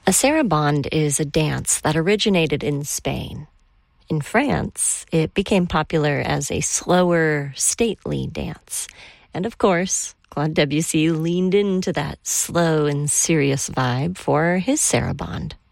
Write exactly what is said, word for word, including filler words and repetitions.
A sarabande is a dance that originated in Spain. In France, it became popular as a slower, stately dance. And of course, Claude Debussy leaned into that slow and serious vibe for his sarabande.